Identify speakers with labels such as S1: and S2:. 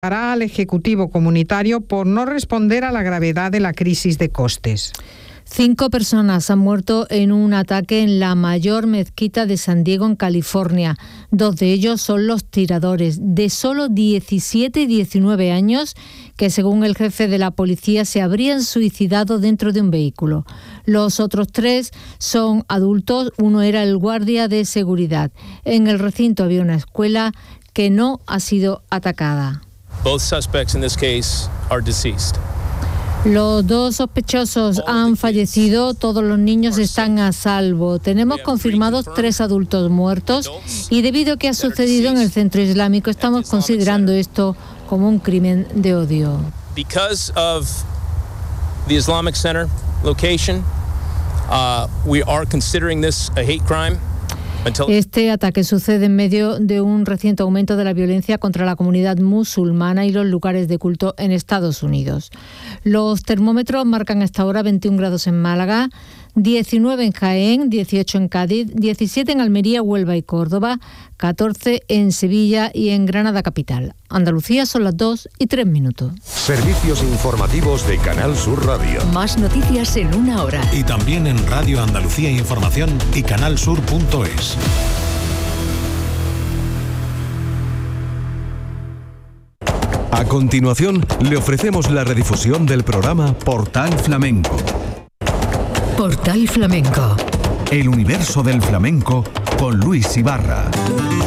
S1: al Ejecutivo comunitario por no responder a la gravedad de la crisis de costes.
S2: 5 personas han muerto en un ataque en la mayor mezquita de San Diego, en California. 2 de ellos son los tiradores, de solo 17 y 19 años, que según el jefe de la policía se habrían suicidado dentro de un vehículo. Los otros 3 son adultos, uno era el guardia de seguridad. En el recinto había una escuela que no ha sido atacada.
S3: Both suspects in this case are deceased.
S2: Los 2 sospechosos han fallecido, todos los niños están a salvo. Tenemos confirmados 3 adultos muertos y debido a que ha sucedido en el centro islámico, estamos considerando esto como un crimen de odio.
S3: Because of the Islamic Center location, we are considering this a hate crime.
S2: Este ataque sucede en medio de un reciente aumento de la violencia contra la comunidad musulmana y los lugares de culto en Estados Unidos. Los termómetros marcan hasta ahora 21 grados en Málaga, 19 en Jaén, 18 en Cádiz, 17 en Almería, Huelva y Córdoba, 14 en Sevilla y en Granada capital. Andalucía son las 2:03.
S4: Servicios informativos de Canal Sur Radio.
S5: Más noticias en 1 hora.
S6: Y también en Radio Andalucía Información y canalsur.es.
S4: A continuación, le ofrecemos la redifusión del programa Portal Flamenco.
S5: Portal Flamenco.
S4: El universo del flamenco con Luis Ibarra.